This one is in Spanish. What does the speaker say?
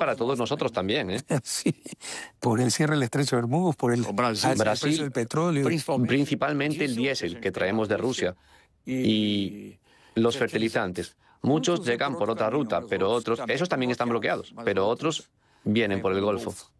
para todos nosotros también, ¿eh? Sí, por el cierre del estrecho de Hormuz, por el Brasil. alza del precio del petróleo. Principalmente el diésel que traemos de Rusia y los fertilizantes. Muchos llegan por otra ruta, pero otros, esos también están bloqueados, pero otros vienen por el Golfo.